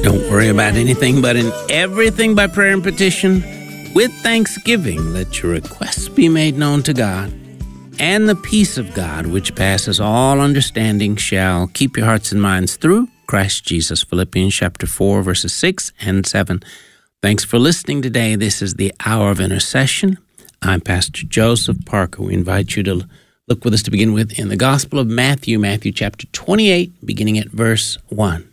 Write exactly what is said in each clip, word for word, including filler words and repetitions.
Don't worry about anything, but in everything by prayer and petition, with thanksgiving, let your requests be made known to God. And the peace of God, which passes all understanding, shall keep your hearts and minds through Christ Jesus. Philippians chapter four, verses six and seven. Thanks for listening today. This is the Hour of Intercession. I'm Pastor Joseph Parker. We invite you to look with us to begin with in the Gospel of Matthew, Matthew chapter twenty-eight, beginning at verse one.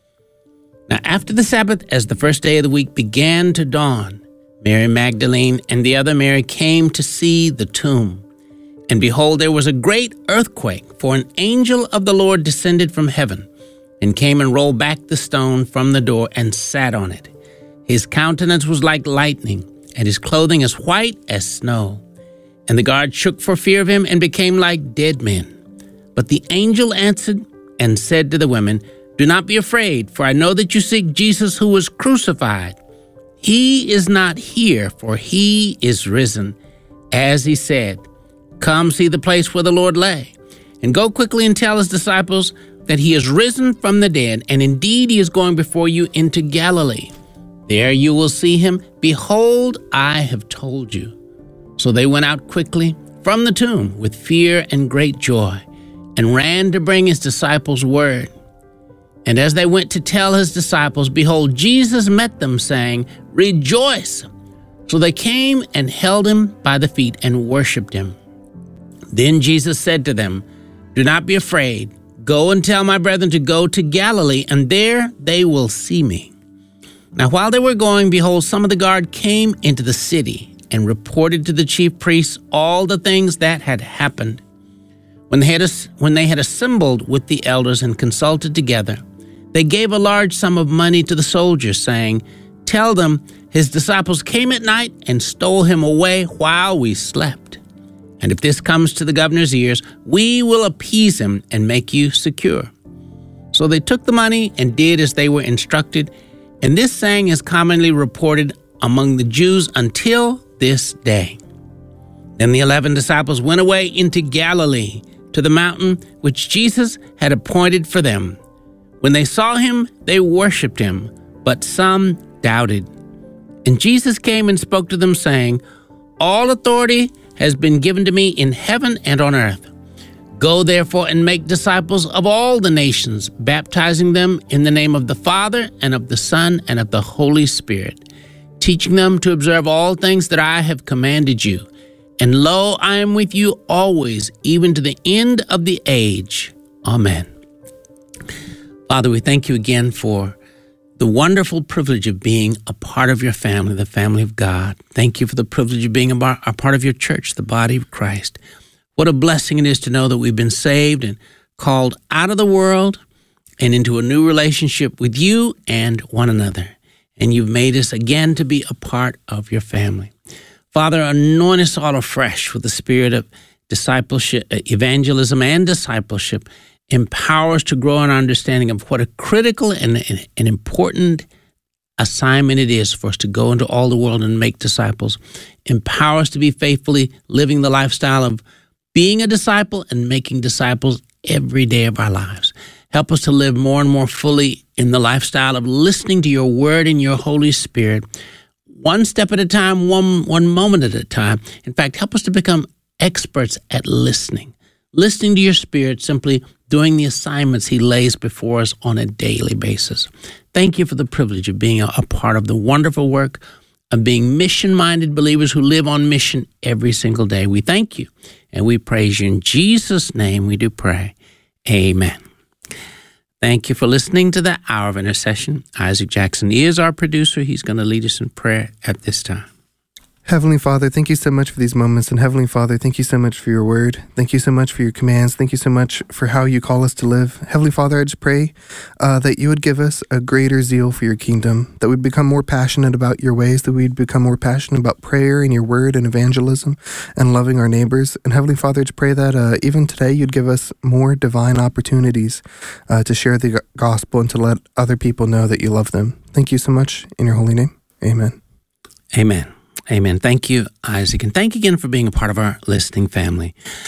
Now, after the Sabbath, as the first day of the week began to dawn, Mary Magdalene and the other Mary came to see the tomb. And behold, there was a great earthquake, for an angel of the Lord descended from heaven, and came and rolled back the stone from the door and sat on it. His countenance was like lightning, and his clothing as white as snow. And the guards shook for fear of him and became like dead men. But the angel answered and said to the women, "Do not be afraid, for I know that you seek Jesus who was crucified. He is not here, for he is risen, as he said. Come see the place where the Lord lay, and go quickly and tell his disciples that he is risen from the dead, and indeed he is going before you into Galilee. There you will see him. Behold, I have told you." So they went out quickly from the tomb with fear and great joy, and ran to bring his disciples word. And as they went to tell his disciples, behold, Jesus met them, saying, "Rejoice!" So they came and held him by the feet and worshipped him. Then Jesus said to them, "Do not be afraid. Go and tell my brethren to go to Galilee, and there they will see me." Now while they were going, behold, some of the guard came into the city and reported to the chief priests all the things that had happened. When they had, when they had assembled with the elders and consulted together, they gave a large sum of money to the soldiers, saying, "Tell them his disciples came at night and stole him away while we slept. And if this comes to the governor's ears, we will appease him and make you secure." So they took the money and did as they were instructed, and this saying is commonly reported among the Jews until this day. Then the eleven disciples went away into Galilee, to the mountain which Jesus had appointed for them. When they saw him, they worshipped him, but some doubted. And Jesus came and spoke to them, saying, "All authority has been given to me in heaven and on earth. Go therefore and make disciples of all the nations, baptizing them in the name of the Father and of the Son and of the Holy Spirit, teaching them to observe all things that I have commanded you. And lo, I am with you always, even to the end of the age. Amen." Father, we thank you again for the wonderful privilege of being a part of your family, the family of God. Thank you for the privilege of being a, bar, a part of your church, the body of Christ. What a blessing it is to know that we've been saved and called out of the world and into a new relationship with you and one another. And you've made us again to be a part of your family. Father, anoint us all afresh with the spirit of discipleship, evangelism and discipleship. Empower us to grow in our understanding of what a critical and an important assignment it is for us to go into all the world and make disciples. Empower us to be faithfully living the lifestyle of being a disciple and making disciples every day of our lives. Help us to live more and more fully in the lifestyle of listening to your word and your Holy Spirit, one step at a time, one, one moment at a time. In fact, help us to become experts at listening. Listening to your Spirit, simply doing the assignments he lays before us on a daily basis. Thank you for the privilege of being a, a part of the wonderful work of being mission-minded believers who live on mission every single day. We thank you and we praise you. In Jesus' name we do pray. Amen. Thank you for listening to the Hour of Intercession. Isaac Jackson is our producer. He's going to lead us in prayer at this time. Heavenly Father, thank you so much for these moments. And Heavenly Father, thank you so much for your word. Thank you so much for your commands. Thank you so much for how you call us to live. Heavenly Father, I just pray uh, that you would give us a greater zeal for your kingdom, that we'd become more passionate about your ways, that we'd become more passionate about prayer and your word and evangelism and loving our neighbors. And Heavenly Father, I just pray that uh, even today you'd give us more divine opportunities uh, to share the gospel and to let other people know that you love them. Thank you so much. In your holy name, amen. Amen. Amen. Thank you, Isaac. And thank you again for being a part of our listening family.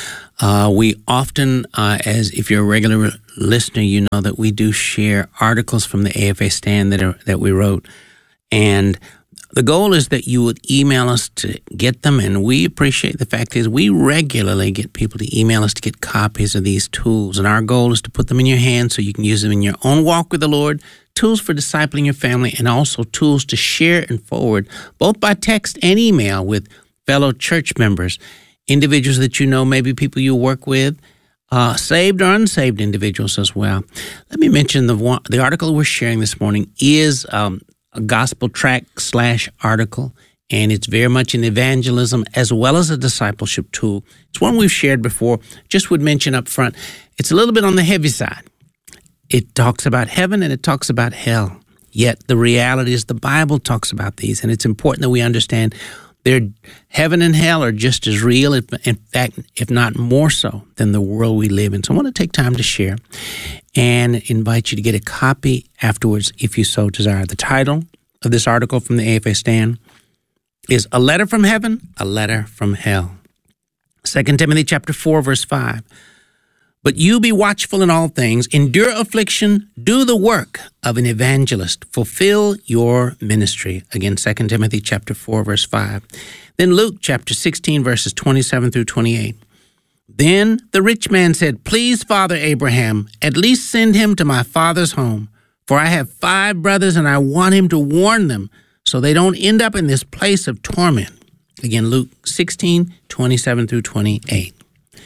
Uh, we often, uh, as if you're a regular listener, you know that we do share articles from the A F A Stand that are, that we wrote. And the goal is that you would email us to get them, and we appreciate the fact is we regularly get people to email us to get copies of these tools, and our goal is to put them in your hands so you can use them in your own walk with the Lord, tools for discipling your family, and also tools to share and forward, both by text and email with fellow church members, individuals that you know, maybe people you work with, uh, saved or unsaved individuals as well. Let me mention the one, the article we're sharing this morning is um, a gospel tract slash article, and it's very much an evangelism as well as a discipleship tool. It's one we've shared before. Just would mention up front, it's a little bit on the heavy side. It talks about heaven and it talks about hell. Yet the reality is the Bible talks about these, and it's important that we understand they're, heaven and hell are just as real, if, in fact, if not more so, than the world we live in. So I want to take time to share and invite you to get a copy afterwards if you so desire. The title of this article from the A F A Stand is A Letter from Heaven, A Letter from Hell. Second Timothy chapter four, verse five. But you be watchful in all things, endure affliction, do the work of an evangelist, fulfill your ministry. Again, Second Timothy chapter four, verse five. Then Luke chapter sixteen, verses twenty-seven through twenty-eight. Then the rich man said, Please, Father Abraham, at least send him to my father's home, for I have five brothers and I want him to warn them so they don't end up in this place of torment. Again, Luke sixteen, twenty-seven through twenty-eight.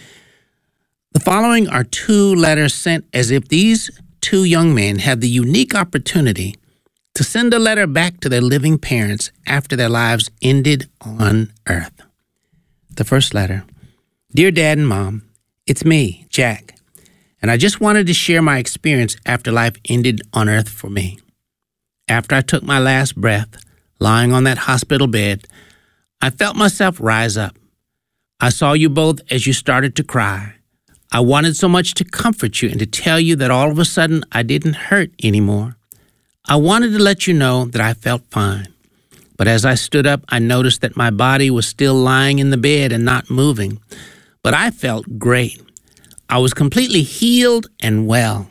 The following are two letters sent as if these two young men had the unique opportunity to send a letter back to their living parents after their lives ended on earth. The first letter. Dear Dad and Mom, it's me, Jack, and I just wanted to share my experience after life ended on earth for me. After I took my last breath, lying on that hospital bed, I felt myself rise up. I saw you both as you started to cry. I wanted so much to comfort you and to tell you that all of a sudden I didn't hurt anymore. I wanted to let you know that I felt fine. But as I stood up, I noticed that my body was still lying in the bed and not moving. But I felt great. I was completely healed and well.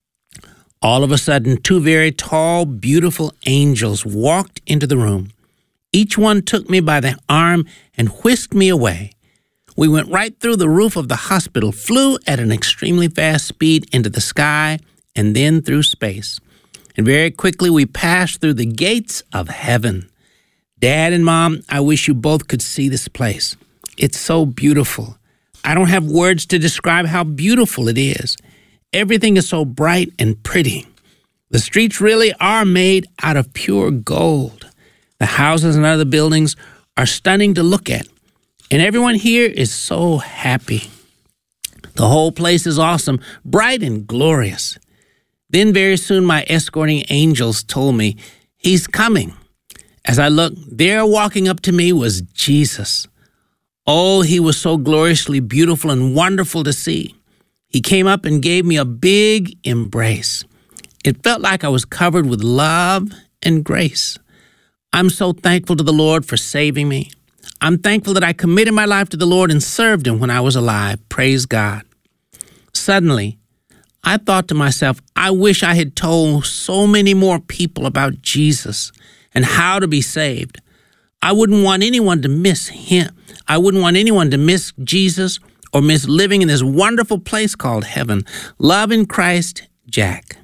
All of a sudden, two very tall, beautiful angels walked into the room. Each one took me by the arm and whisked me away. We went right through the roof of the hospital, flew at an extremely fast speed into the sky, and then through space. And very quickly, we passed through the gates of heaven. Dad and Mom, I wish you both could see this place. It's so beautiful. I don't have words to describe how beautiful it is. Everything is so bright and pretty. The streets really are made out of pure gold. The houses and other buildings are stunning to look at. And everyone here is so happy. The whole place is awesome, bright and glorious. Then very soon my escorting angels told me, He's coming. As I looked, there walking up to me was Jesus. Oh, He was so gloriously beautiful and wonderful to see. He came up and gave me a big embrace. It felt like I was covered with love and grace. I'm so thankful to the Lord for saving me. I'm thankful that I committed my life to the Lord and served Him when I was alive. Praise God. Suddenly, I thought to myself, I wish I had told so many more people about Jesus and how to be saved. I wouldn't want anyone to miss Him. I wouldn't want anyone to miss Jesus or miss living in this wonderful place called heaven. Love in Christ, Jack.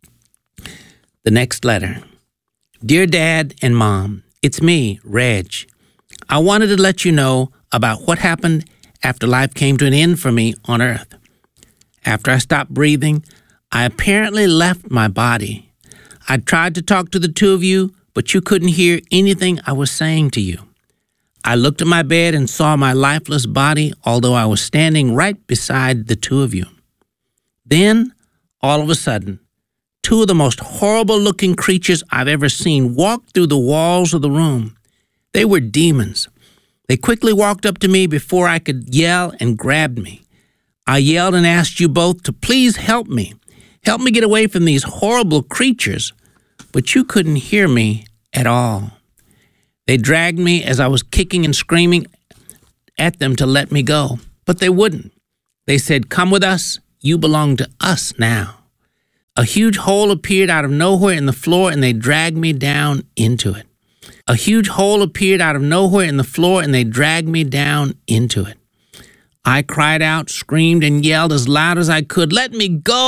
The next letter. Dear Dad and Mom, it's me, Reg. I wanted to let you know about what happened after life came to an end for me on earth. After I stopped breathing, I apparently left my body. I tried to talk to the two of you, but you couldn't hear anything I was saying to you. I looked at my bed and saw my lifeless body, although I was standing right beside the two of you. Then, all of a sudden, two of the most horrible-looking creatures I've ever seen walked through the walls of the room. They were demons. They quickly walked up to me before I could yell and grabbed me. I yelled and asked you both to please help me. Help me get away from these horrible creatures. But you couldn't hear me at all. They dragged me as I was kicking and screaming at them to let me go, but they wouldn't. They said, "Come with us. You belong to us now." A huge hole appeared out of nowhere in the floor, and they dragged me down into it. A huge hole appeared out of nowhere in the floor, and they dragged me down into it. I cried out, screamed, and yelled as loud as I could, "Let me go!